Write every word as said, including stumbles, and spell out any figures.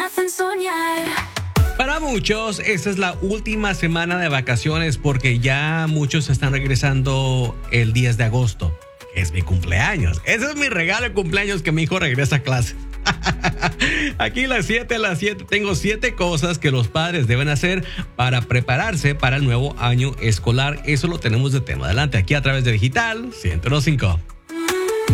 hacen soñar. Para muchos, esta es la última semana de vacaciones porque ya muchos están regresando el diez de agosto. Es mi cumpleaños. Ese es mi regalo de cumpleaños, que mi hijo regresa a clase. Aquí las siete a las siete tengo siete cosas que los padres deben hacer para prepararse para el nuevo año escolar. Eso lo tenemos de tema. Adelante, aquí a través de Digital ciento cinco.